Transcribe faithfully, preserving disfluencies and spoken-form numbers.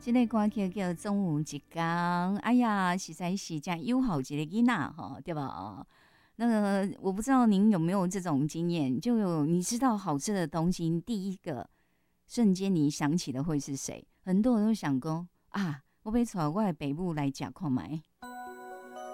这个歌曲叫总有一天，哎呀，实在是这样友好一个囡仔哈，对吧？那个我不知道您有没有这种经验，就有你知道好吃的东西，第一个瞬间你想起的会是谁？很多人都想说啊，我被带我的北部来吃看卖。